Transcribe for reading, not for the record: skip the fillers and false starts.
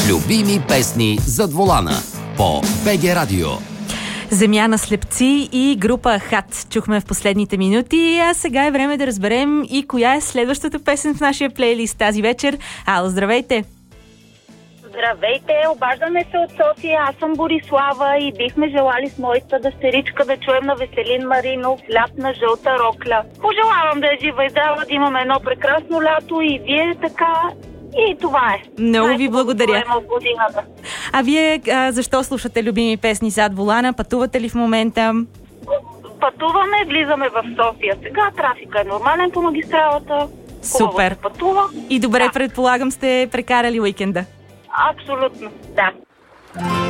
Любими песни зад волана по БГ Радио. Земя на слепци и група Хат чухме в последните минути, а сега е време да разберем и коя е следващата песен в нашия плейлист тази вечер. Ало, здравейте! Здравейте, обаждаме се от София, аз съм Борислава и бихме желали с моята дъщеричка да чуем на Веселин Маринов "Лятна жълта рокля". Пожелавам да е жива и здрава, да имаме едно прекрасно лято и вие така. И това е. Много ви благодаря. Годината. А вие защо слушате любими песни зад волана? Пътувате ли в момента? Пътуваме, влизаме в София. Сега трафика е нормален по магистралата. Супер. Пътува. И добре, предполагам, сте прекарали уикенда. Абсолютно, да.